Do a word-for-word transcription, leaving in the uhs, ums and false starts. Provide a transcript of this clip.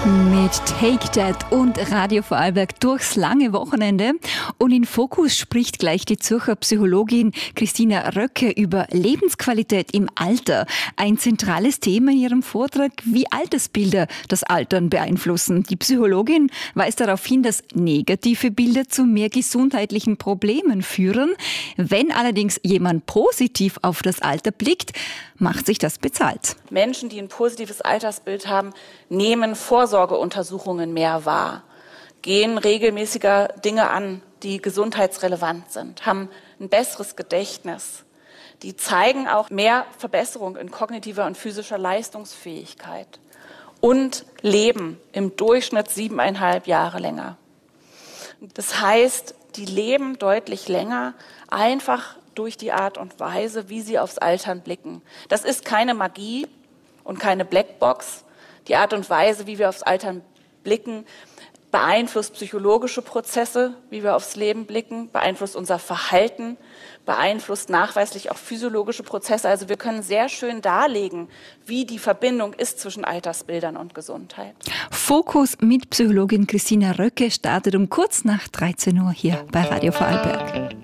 Mit Take That und Radio Vorarlberg durchs lange Wochenende. Und in Fokus spricht gleich die Zürcher Psychologin Christina Röcke über Lebensqualität im Alter. Ein zentrales Thema in ihrem Vortrag, wie Altersbilder das Altern beeinflussen. Die Psychologin weist darauf hin, dass negative Bilder zu mehr gesundheitlichen Problemen führen. Wenn allerdings jemand positiv auf das Alter blickt, macht sich das bezahlt. Menschen, die ein positives Altersbild haben, nehmen Vorsorgeuntersuchungen mehr wahr, gehen regelmäßiger Dinge an, die gesundheitsrelevant sind, haben ein besseres Gedächtnis. Die zeigen auch mehr Verbesserung in kognitiver und physischer Leistungsfähigkeit und leben im Durchschnitt siebeneinhalb Jahre länger. Das heißt, die leben deutlich länger, einfach durch die Art und Weise, wie sie aufs Altern blicken. Das ist keine Magie und keine Blackbox. Die Art und Weise, wie wir aufs Altern blicken, beeinflusst psychologische Prozesse, wie wir aufs Leben blicken, beeinflusst unser Verhalten, beeinflusst nachweislich auch physiologische Prozesse. Also wir können sehr schön darlegen, wie die Verbindung ist zwischen Altersbildern und Gesundheit. Fokus mit Psychologin Christina Röcke startet um kurz nach dreizehn Uhr hier bei Radio Vorarlberg.